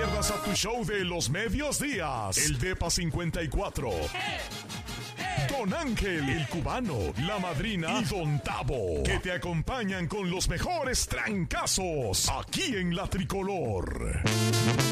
pierdas a tu show de los medios días, el DEPA 54. Don Ángel, el cubano, la madrina y Don Tavo, que te acompañan con los mejores trancazos aquí en La Tricolor.